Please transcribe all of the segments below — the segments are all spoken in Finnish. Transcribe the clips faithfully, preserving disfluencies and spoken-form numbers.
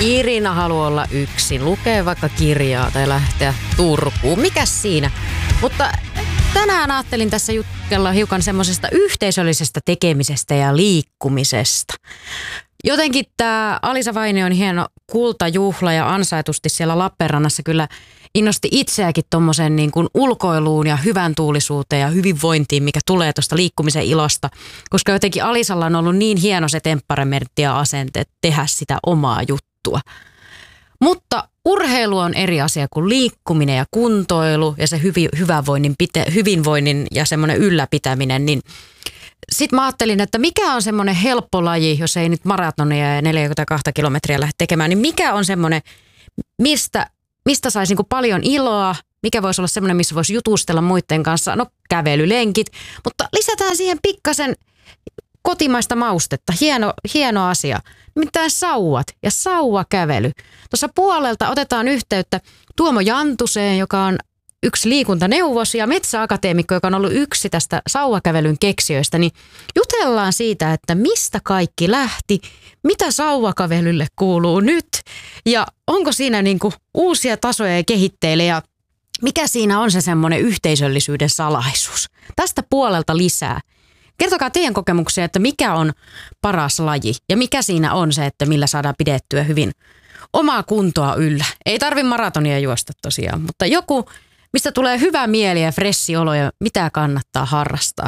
Irina haluaa olla yksin, lukee vaikka kirjaa tai lähteä Turkuun. Mikäs siinä? Mutta tänään ajattelin tässä jutella hiukan semmoisesta yhteisöllisestä tekemisestä ja liikkumisesta. Jotenkin tämä Alisa Vainion hieno kultajuhla ja ansaitusti siellä Lappeenrannassa kyllä innosti itseäkin tuommoisen niin kuin ulkoiluun ja hyvän tuulisuuteen ja hyvinvointiin, mikä tulee tuosta liikkumisen ilosta. Koska jotenkin Alisalla on ollut niin hieno se temperamentti ja asenteet tehdä sitä omaa juttua. Mutta urheilu on eri asia kuin liikkuminen ja kuntoilu ja se hyvi, hyvävoinnin, pite, hyvinvoinnin ja semmoinen ylläpitäminen, niin sitten mä ajattelin, että mikä on semmoinen helppo laji, jos ei nyt maratonia ja neljäkymmentäkaksi kilometriä lähde tekemään, niin mikä on semmoinen, mistä, mistä saisi niinku paljon iloa, mikä voisi olla semmoinen, missä voisi jutustella muiden kanssa, no kävelylenkit, mutta lisätään siihen pikkasen kotimaista maustetta, hieno, hieno asia, nimittäin sauvat ja sauvakävely. Tuossa puolelta otetaan yhteyttä Tuomo Jantuseen, joka on yksi liikuntaneuvos ja metsäakateemikko, joka on ollut yksi tästä sauvakävelyn keksijöistä, niin jutellaan siitä, että mistä kaikki lähti, mitä sauvakävelylle kuuluu nyt ja onko siinä niinku uusia tasoja ja kehitteille ja mikä siinä on se semmoinen yhteisöllisyyden salaisuus. Tästä puolelta lisää. Kertokaa teidän kokemuksia, että mikä on paras laji ja mikä siinä on se, että millä saadaan pidettyä hyvin omaa kuntoa yllä. Ei tarvi maratonia juosta tosiaan, mutta joku, mistä tulee hyvä mieli ja fressi olo ja mitä kannattaa harrastaa.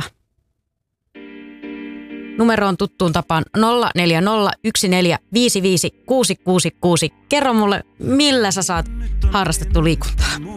Numero on tuttuun tapaan nolla neljä nolla yksi neljä viisi viisi kuusi kuusi kuusi. Kerro mulle, millä sä saat harrastettu liikuntaa.